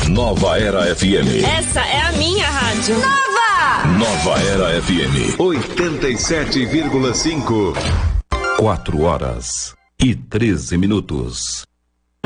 Nova Era FM. Essa é a minha rádio. Nova Era FM 87,5. 4 horas e 13 minutos.